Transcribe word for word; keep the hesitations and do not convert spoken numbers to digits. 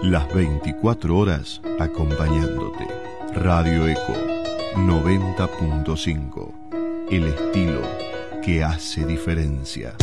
Las veinticuatro horas acompañándote. Radio Eco noventa punto cinco. El estilo que hace diferencia.